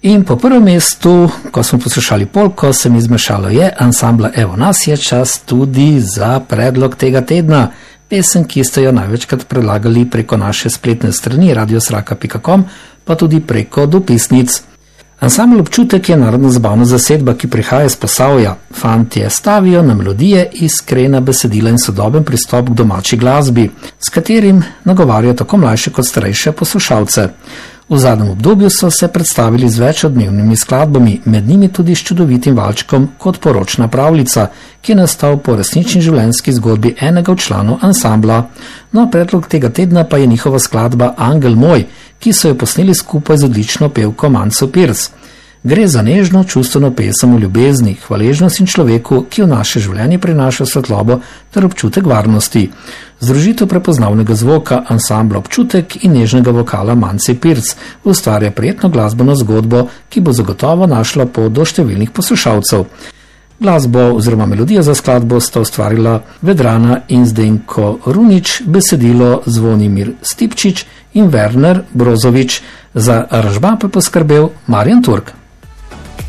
In po prvem mestu, ko smo poslušali polko, se mi zmešalo je ansambla Evo nas, je čas tudi za predlog tega tedna. Pesem, ki ste jo največkrat predlagali preko naše spletne strani radiosraka.com, pa tudi preko dopisnic. Ansambl Občutek je narodno zabavna zasedba, ki prihaja iz Posavja. Fantje stavijo na melodije, iskrena besedila in sodoben pristop k domači glasbi, s katerim nagovarjajo tako mlajše kot starejše poslušalce. V zadnjem obdobju so se predstavili z večodnevnimi skladbami, med njimi tudi s čudovitim valčkom Kot poročna pravljica, ki je nastal po resnični življenjski zgodbi enega od članov ansambla. No, predlog tega tedna pa je njihova skladba Angel moj, ki so jo posneli skupaj z odlično pevko Manco Pirc. Gre za nežno, čustveno pesem o ljubezni, hvaležnosti in človeku, ki v naše življenje prinaša svetlobo ter občutek varnosti. Združitev prepoznavnega zvoka ansambla Občutek in nežnega vokala Mance Pirc ustvarja prijetno glasbeno zgodbo, ki bo zagotovo našla pot do številnih poslušalcev. Glasbo oziroma melodijo za skladbo sta ustvarila Vedrana in Zdenko Runič, besedilo Zvonimir Stipčič in Werner Brozovič, za aranžma pa poskrbel Marjan Turk.